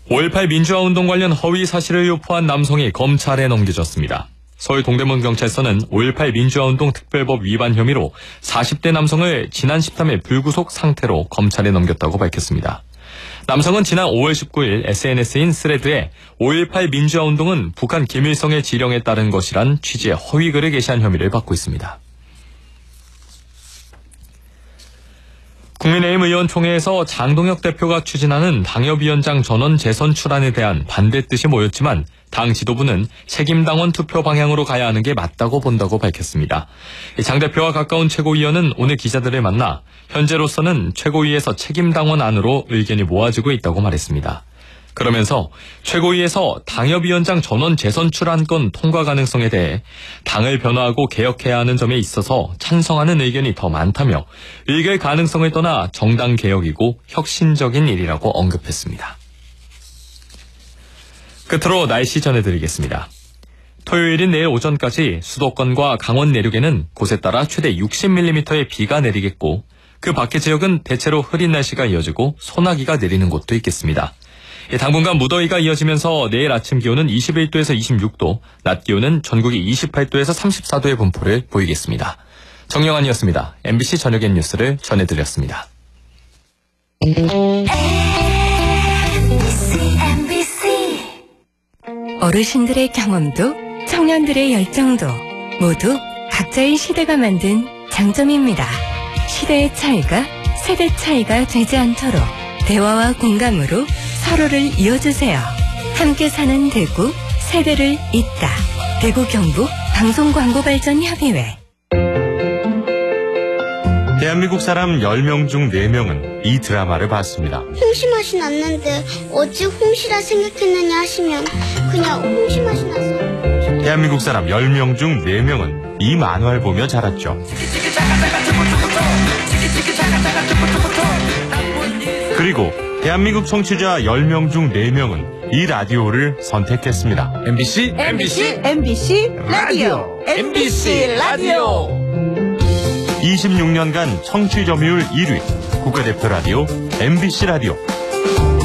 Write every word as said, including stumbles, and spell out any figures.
오일팔 민주화운동 관련 허위 사실을 유포한 남성이 검찰에 넘겨졌습니다. 서울 동대문 경찰서는 오일팔 민주화운동 특별법 위반 혐의로 사십 대 남성을 지난 십삼 일 불구속 상태로 검찰에 넘겼다고 밝혔습니다. 남성은 지난 오월 십구일 에스엔에스인 스레드에 오일팔 민주화운동은 북한 김일성의 지령에 따른 것이란 취지의 허위글을 게시한 혐의를 받고 있습니다. 국민의힘 의원총회에서 장동혁 대표가 추진하는 당협위원장 전원 재선출안에 대한 반대 뜻이 모였지만 당 지도부는 책임당원 투표 방향으로 가야 하는 게 맞다고 본다고 밝혔습니다. 장 대표와 가까운 최고위원은 오늘 기자들을 만나 현재로서는 최고위에서 책임당원 안으로 의견이 모아지고 있다고 말했습니다. 그러면서 최고위에서 당협위원장 전원 재선출안건 통과 가능성에 대해 당을 변화하고 개혁해야 하는 점에 있어서 찬성하는 의견이 더 많다며 의결 가능성을 떠나 정당 개혁이고 혁신적인 일이라고 언급했습니다. 끝으로 날씨 전해드리겠습니다. 토요일인 내일 오전까지 수도권과 강원 내륙에는 곳에 따라 최대 육십 밀리미터의 비가 내리겠고 그 밖의 지역은 대체로 흐린 날씨가 이어지고 소나기가 내리는 곳도 있겠습니다. 당분간 무더위가 이어지면서 내일 아침 기온은 이십일 도에서 이십육 도, 낮 기온은 전국이 이십팔 도에서 삼십사 도의 분포를 보이겠습니다. 정영환이었습니다. 엠비씨 저녁엔 뉴스를 전해드렸습니다. 어르신들의 경험도 청년들의 열정도 모두 각자의 시대가 만든 장점입니다. 시대의 차이가 세대 차이가 되지 않도록 대화와 공감으로 서로를 이어주세요. 함께 사는 대구, 세대를 잇다. 대구 경북 방송광고발전협의회. 대한민국 사람 열 명 중 네 명은 이 드라마를 봤습니다. 홍시 맛이 났는데 어찌 홍시라 생각했느냐 하시면 그냥 홍시 맛이 나서. 대한민국 사람 열 명 중 네 명은 이 만화를 보며 자랐죠. 그리고 대한민국 청취자 열 명 중 네 명은 이 라디오를 선택했습니다. 엠비씨 엠비씨 엠비씨 라디오 엠비씨 라디오 이십육 년간 청취 점유율 일 위 국가대표 라디오 엠비씨 라디오.